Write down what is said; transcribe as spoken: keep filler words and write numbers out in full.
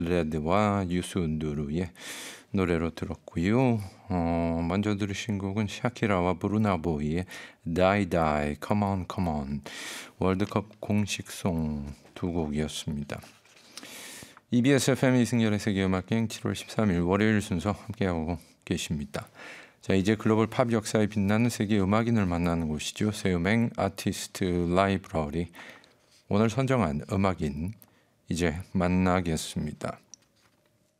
레드와 유수누르의 노래로 들었고요. 어, 먼저 들으신 곡은 샤키라와 브루나보이의 Die Die, Come On Come On, 월드컵 공식송 두 곡이었습니다. 이비에스 에프엠 이승열의 세계음악여행 칠월 십삼일 월요일 순서 함께하고 계십니다. 자, 이제 글로벌 팝 역사에 빛나는 세계 음악인을 만나는 곳이죠. 새음행 아티스트 라이브러리. 오늘 선정한 음악인 이제 만나겠습니다.